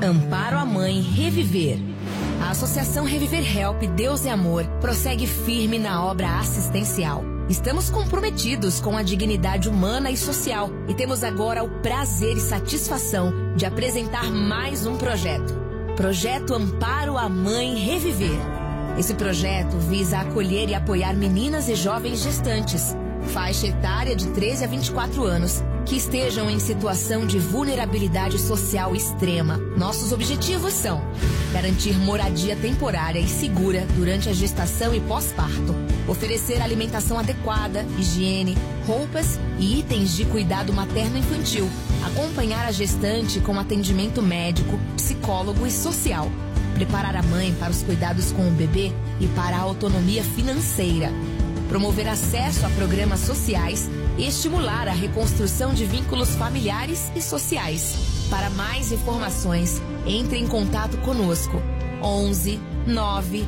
Amparo à Mãe Reviver. A Associação Reviver Help Deus é Amor prossegue firme na obra assistencial. Estamos comprometidos com a dignidade humana e social e temos agora o prazer e satisfação de apresentar mais um projeto. Projeto Amparo à Mãe Reviver. Esse projeto visa acolher e apoiar meninas e jovens gestantes, faixa etária de 13 a 24 anos, que estejam em situação de vulnerabilidade social extrema. Nossos objetivos são garantir moradia temporária e segura durante a gestação e pós-parto, oferecer alimentação adequada, higiene, roupas e itens de cuidado materno-infantil, acompanhar a gestante com atendimento médico, psicólogo e social, preparar a mãe para os cuidados com o bebê e para a autonomia financeira, promover acesso a programas sociais e estimular a reconstrução de vínculos familiares e sociais. Para mais informações, entre em contato conosco. 11 9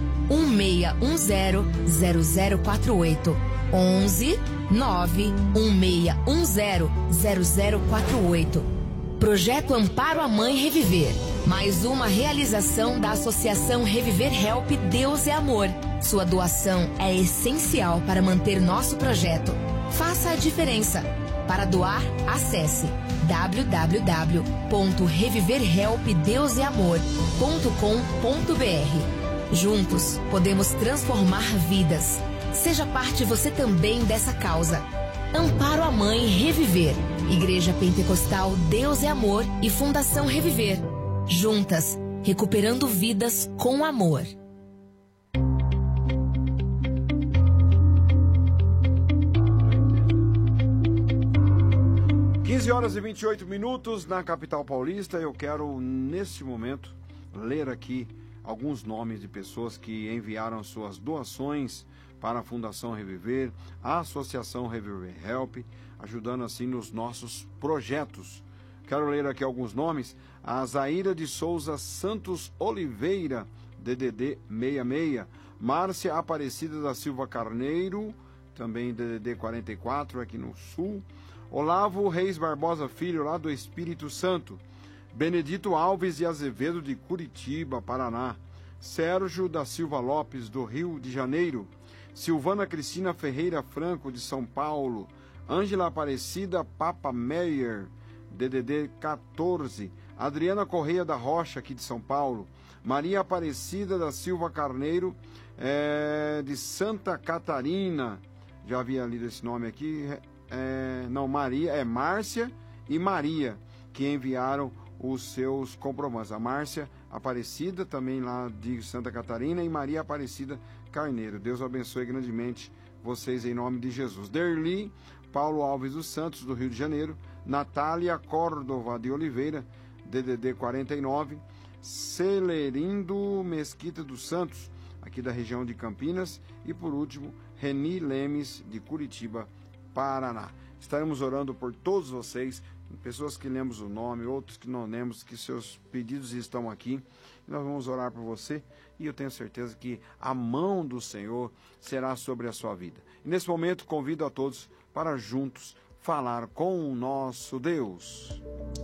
1610 0048. 11 9 1610 0048. Projeto Amparo à Mãe Reviver. Mais uma realização da Associação Reviver Help Deus é Amor. Sua doação é essencial para manter nosso projeto. Faça a diferença. Para doar, acesse www.reviverhelpdeuseamor.com.br. Juntos, podemos transformar vidas. Seja parte você também dessa causa. Amparo à Mãe Reviver. Igreja Pentecostal Deus é Amor e Fundação Reviver. Juntas, recuperando vidas com amor. 15h28 na capital paulista. Eu quero, neste momento, ler aqui alguns nomes de pessoas que enviaram suas doações para a Fundação Reviver, a Associação Reviver Help, ajudando assim nos nossos projetos. Quero ler aqui alguns nomes. A Zaira de Souza Santos Oliveira, DDD 66. Márcia Aparecida da Silva Carneiro, também DDD 44, aqui no Sul. Olavo Reis Barbosa Filho, lá do Espírito Santo. Benedito Alves de Azevedo, de Curitiba, Paraná. Sérgio da Silva Lopes, do Rio de Janeiro. Silvana Cristina Ferreira Franco, de São Paulo. Ângela Aparecida Papa Meyer, DDD 14. Adriana Correia da Rocha, aqui de São Paulo. Maria Aparecida da Silva Carneiro, de Santa Catarina. Já havia lido esse nome aqui. Márcia e Maria, que enviaram os seus comprovantes. A Márcia Aparecida, também lá de Santa Catarina, e Maria Aparecida Carneiro. Deus abençoe grandemente vocês em nome de Jesus. Derli Paulo Alves dos Santos, do Rio de Janeiro. Natália Córdova de Oliveira, DDD 49. Celerindo Mesquita dos Santos, aqui da região de Campinas. E por último, Reni Lemes, de Curitiba, Paraná. Estaremos orando por todos vocês, pessoas que lemos o nome, outros que não lemos, que seus pedidos estão aqui. Nós vamos orar por você e eu tenho certeza que a mão do Senhor será sobre a sua vida. E nesse momento convido a todos para juntos falar com o nosso Deus.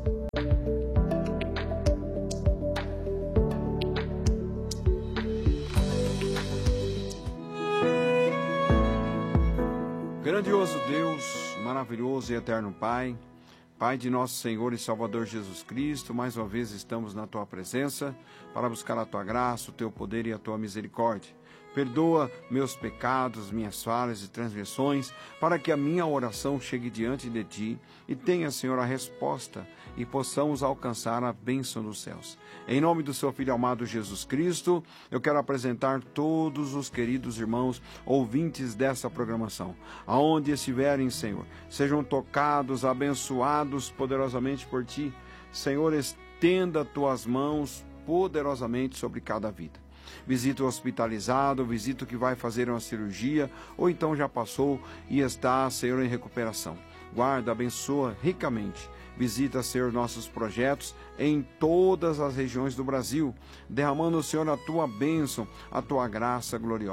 Grandioso Deus, maravilhoso e eterno Pai, Pai de nosso Senhor e Salvador Jesus Cristo, mais uma vez estamos na Tua presença para buscar a Tua graça, o Teu poder e a Tua misericórdia. Perdoa meus pecados, minhas falhas e transgressões, para que a minha oração chegue diante de Ti e tenha, Senhor, a resposta e possamos alcançar a bênção dos céus. Em nome do Seu Filho amado Jesus Cristo, eu quero apresentar todos os queridos irmãos ouvintes dessa programação. Aonde estiverem, Senhor, sejam tocados, abençoados poderosamente por Ti. Senhor, estenda Tuas mãos poderosamente sobre cada vida. Visita o hospitalizado, visita o que vai fazer uma cirurgia, ou então já passou e está, Senhor, em recuperação. Guarda, abençoa ricamente. Visita, Senhor, nossos projetos em todas as regiões do Brasil, derramando, Senhor, a Tua bênção, a Tua graça gloriosa.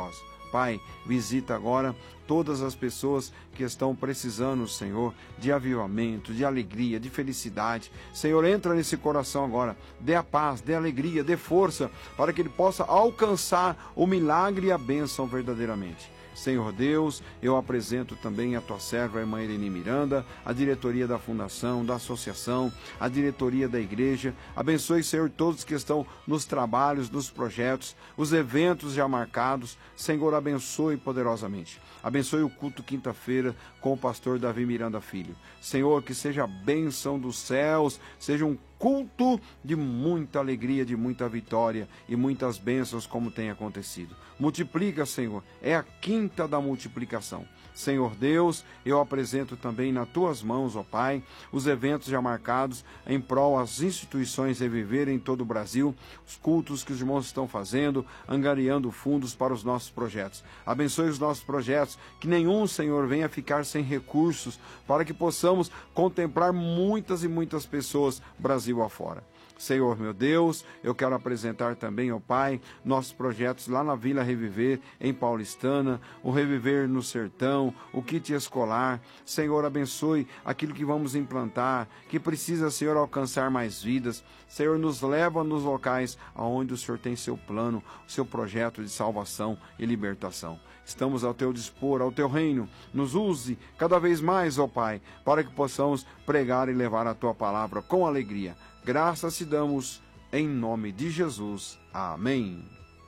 Pai, visita agora todas as pessoas que estão precisando, Senhor, de avivamento, de alegria, de felicidade. Senhor, entra nesse coração agora, dê a paz, dê a alegria, dê força, para que ele possa alcançar o milagre e a bênção verdadeiramente. Senhor Deus, eu apresento também a tua serva, a irmã Irene Miranda, a diretoria da fundação, da associação, a diretoria da igreja. Abençoe, Senhor, todos que estão nos trabalhos, nos projetos, os eventos já marcados. Senhor, abençoe poderosamente. Abençoe o culto quinta-feira com o pastor Davi Miranda Filho. Senhor, que seja a bênção dos céus, seja um culto de muita alegria, de muita vitória e muitas bênçãos como tem acontecido. Multiplica, Senhor, é a quinta da multiplicação. Senhor Deus, eu apresento também nas tuas mãos, ó Pai, os eventos já marcados em prol às instituições Reviver em todo o Brasil, os cultos que os irmãos estão fazendo, angariando fundos para os nossos projetos. Abençoe os nossos projetos, que nenhum, Senhor, venha ficar sem recursos, para que possamos contemplar muitas e muitas pessoas Brasil afora. Senhor, meu Deus, eu quero apresentar também, ó Pai, nossos projetos lá na Vila Reviver, em Paulistana, o Reviver no Sertão, o kit escolar. Senhor, abençoe aquilo que vamos implantar, que precisa, Senhor, alcançar mais vidas. Senhor, nos leva nos locais aonde o Senhor tem seu plano, o seu projeto de salvação e libertação. Estamos ao teu dispor, ao teu reino. Nos use cada vez mais, ó Pai, para que possamos pregar e levar a tua palavra com alegria. Graças te damos, em nome de Jesus. Amém.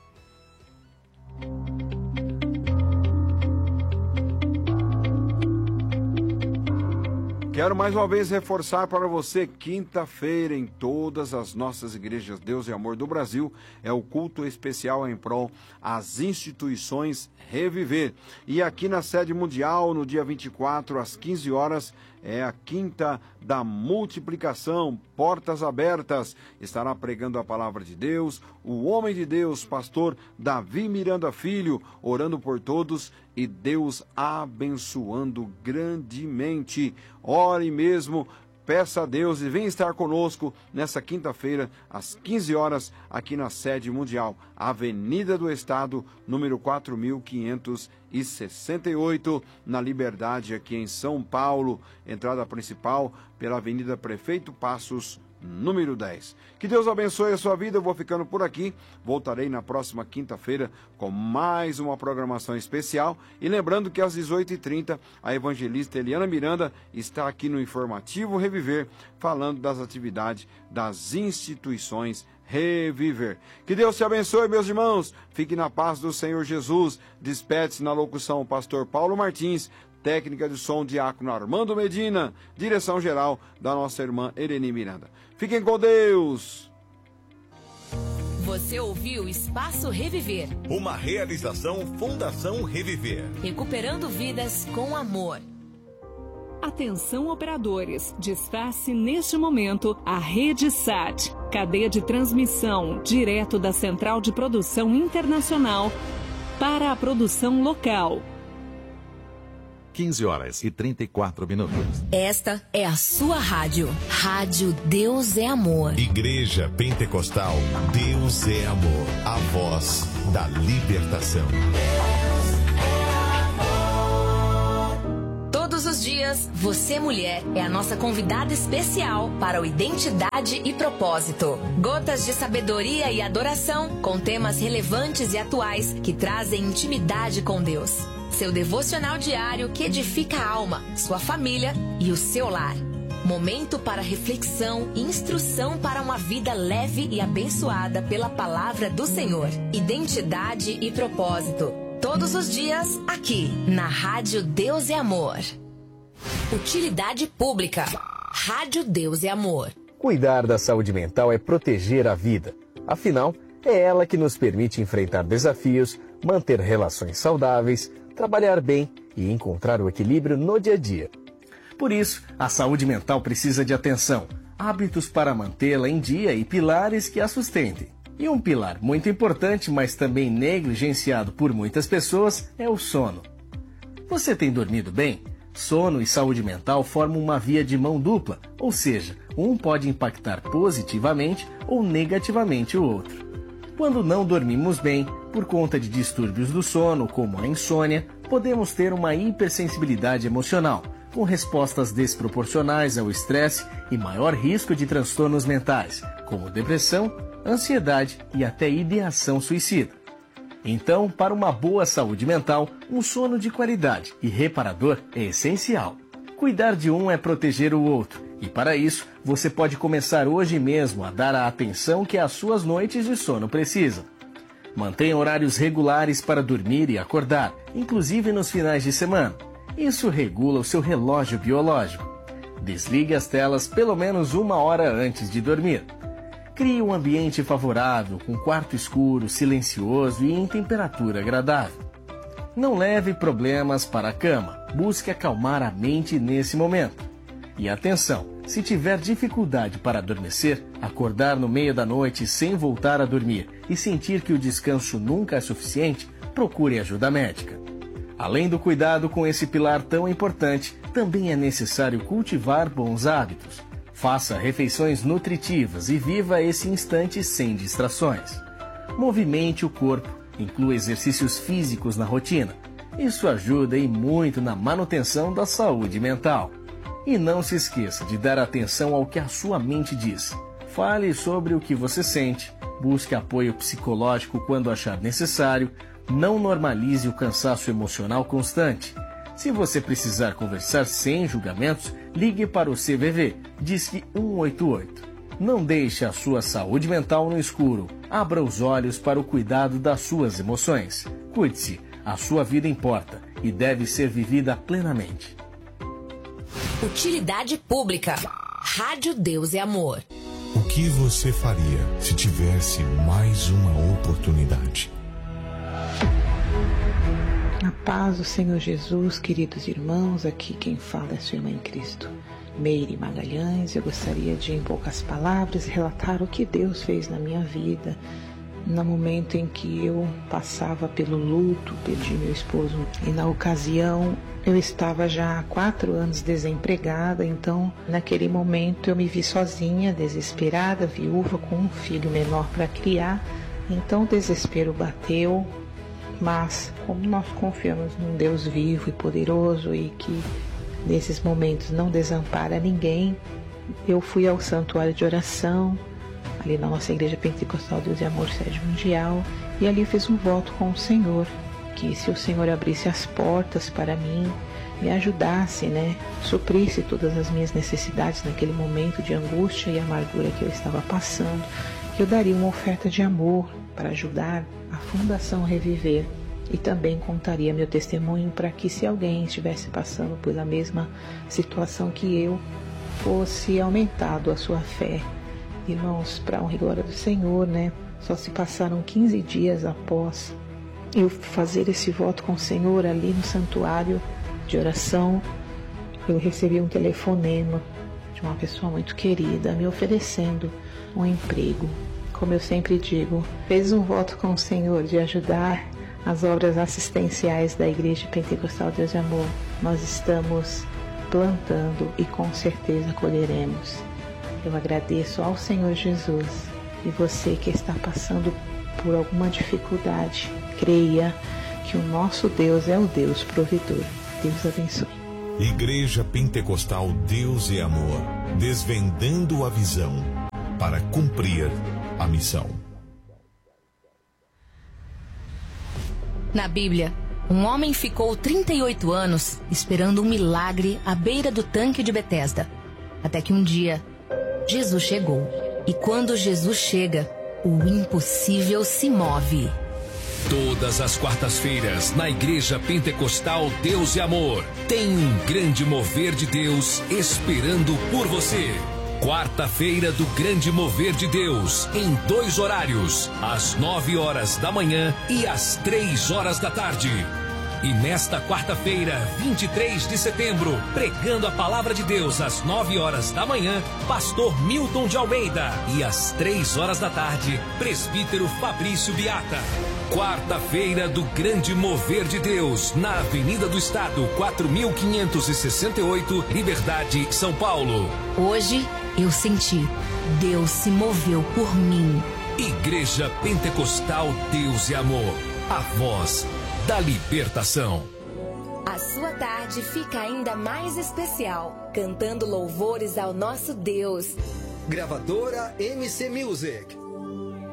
Quero mais uma vez reforçar para você, quinta-feira em todas as nossas igrejas Deus e Amor do Brasil, é o culto especial em prol às instituições Reviver. E aqui na sede mundial, no dia 24, às 15 horas, é a quinta da multiplicação, portas abertas. Estará pregando a palavra de Deus, o homem de Deus, pastor Davi Miranda Filho, orando por todos e Deus abençoando grandemente. Ore mesmo, peça a Deus e venha estar conosco nessa quinta-feira, às 15 horas, aqui na sede mundial, Avenida do Estado, número 4568, na Liberdade, aqui em São Paulo. Entrada principal pela Avenida Prefeito Passos, número 10. Que Deus abençoe a sua vida. Eu vou ficando por aqui. Voltarei na próxima quinta-feira com mais uma programação especial. E lembrando que às 18h30 a evangelista Eliana Miranda está aqui no Informativo Reviver, falando das atividades das instituições Reviver. Que Deus te abençoe, meus irmãos. Fique na paz do Senhor Jesus. Despede-se na locução o pastor Paulo Martins, técnica de som diácono Armando Medina, direção geral da nossa irmã Irene Miranda. Fiquem com Deus. Você ouviu Espaço Reviver. Uma realização Fundação Reviver. Recuperando vidas com amor. Atenção operadores, desface neste momento a Rede SAT, cadeia de transmissão direto da Central de Produção Internacional para a produção local. 15h34. Esta é a sua rádio. Rádio Deus é Amor. Igreja Pentecostal Deus é Amor. A voz da libertação. Todos os dias, você, mulher, é a nossa convidada especial para o Identidade e Propósito. Gotas de sabedoria e adoração com temas relevantes e atuais que trazem intimidade com Deus. Seu devocional diário que edifica a alma, sua família e o seu lar. Momento para reflexão e instrução para uma vida leve e abençoada pela palavra do Senhor. Identidade e Propósito. Todos os dias, aqui, na Rádio Deus é Amor. Utilidade pública. Rádio Deus é Amor. Cuidar da saúde mental é proteger a vida. Afinal, é ela que nos permite enfrentar desafios, manter relações saudáveis, trabalhar bem e encontrar o equilíbrio no dia a dia. Por isso, a saúde mental precisa de atenção, hábitos para mantê-la em dia e pilares que a sustentem. E um pilar muito importante, mas também negligenciado por muitas pessoas, é o sono. Você tem dormido bem? Sono e saúde mental formam uma via de mão dupla, ou seja, um pode impactar positivamente ou negativamente o outro. Quando não dormimos bem, por conta de distúrbios do sono, como a insônia, podemos ter uma hipersensibilidade emocional, com respostas desproporcionais ao estresse e maior risco de transtornos mentais, como depressão, ansiedade e até ideação suicida. Então, para uma boa saúde mental, um sono de qualidade e reparador é essencial. Cuidar de um é proteger o outro, e para isso, você pode começar hoje mesmo a dar a atenção que as suas noites de sono precisam. Mantenha horários regulares para dormir e acordar, inclusive nos finais de semana. Isso regula o seu relógio biológico. Desligue as telas pelo menos 1 hora antes de dormir. Crie um ambiente favorável, com quarto escuro, silencioso e em temperatura agradável. Não leve problemas para a cama. Busque acalmar a mente nesse momento. E atenção, se tiver dificuldade para adormecer, acordar no meio da noite sem voltar a dormir e sentir que o descanso nunca é suficiente, procure ajuda médica. Além do cuidado com esse pilar tão importante, também é necessário cultivar bons hábitos. Faça refeições nutritivas e viva esse instante sem distrações. Movimente o corpo, inclua exercícios físicos na rotina. Isso ajuda e muito na manutenção da saúde mental. E não se esqueça de dar atenção ao que a sua mente diz. Fale sobre o que você sente, busque apoio psicológico quando achar necessário, não normalize o cansaço emocional constante. Se você precisar conversar sem julgamentos, ligue para o CVV, Disque 188. Não deixe a sua saúde mental no escuro. Abra os olhos para o cuidado das suas emoções. Cuide-se, a sua vida importa e deve ser vivida plenamente. Utilidade pública. Rádio Deus e Amor. O que você faria se tivesse mais uma oportunidade? Na paz do Senhor Jesus, queridos irmãos, aqui quem fala é sua irmã em Cristo, Meire Magalhães. Eu gostaria de, em poucas palavras, relatar o que Deus fez na minha vida, no momento em que eu passava pelo luto, perdi meu esposo, e na ocasião eu estava já há 4 anos desempregada, então naquele momento eu me vi sozinha, desesperada, viúva, com um filho menor para criar, então o desespero bateu. Mas, como nós confiamos num Deus vivo e poderoso e que nesses momentos não desampara ninguém, eu fui ao santuário de oração, ali na nossa Igreja Pentecostal Deus e Amor Sede Mundial, e ali fiz um voto com o Senhor, que se o Senhor abrisse as portas para mim, me ajudasse, suprisse todas as minhas necessidades naquele momento de angústia e amargura que eu estava passando, que eu daria uma oferta de amor para ajudar a Fundação Reviver, e também contaria meu testemunho para que, se alguém estivesse passando pela mesma situação que eu, fosse aumentado a sua fé. Irmãos, para a honra e glória do Senhor, só se passaram 15 dias após eu fazer esse voto com o Senhor ali no santuário de oração, eu recebi um telefonema de uma pessoa muito querida me oferecendo um emprego. Como eu sempre digo, fez um voto com o Senhor de ajudar as obras assistenciais da Igreja Pentecostal Deus e Amor. Nós estamos plantando e com certeza colheremos. Eu agradeço ao Senhor Jesus, e você que está passando por alguma dificuldade, creia que o nosso Deus é o Deus provedor. Deus abençoe. Igreja Pentecostal Deus e Amor, desvendando a visão para cumprir a missão. Na Bíblia, um homem ficou 38 anos esperando um milagre à beira do tanque de Betesda, até que um dia Jesus chegou. E quando Jesus chega, o impossível se move. Todas as quartas-feiras, na Igreja Pentecostal Deus e Amor, tem um grande mover de Deus esperando por você. Quarta-feira do Grande Mover de Deus, em 2 horários, às 9 horas da manhã e às 3 horas da tarde. E nesta quarta-feira, 23 de setembro, pregando a palavra de Deus às 9 horas da manhã, pastor Milton de Almeida. E às 3 horas da tarde, presbítero Fabrício Biata. Quarta-feira do Grande Mover de Deus, na Avenida do Estado, 4568, Liberdade, São Paulo. Hoje eu senti, Deus se moveu por mim. Igreja Igreja Pentecostal Deus e Amor, a voz da libertação. A sua tarde fica ainda mais especial, cantando louvores ao nosso Deus. Gravadora MC Music.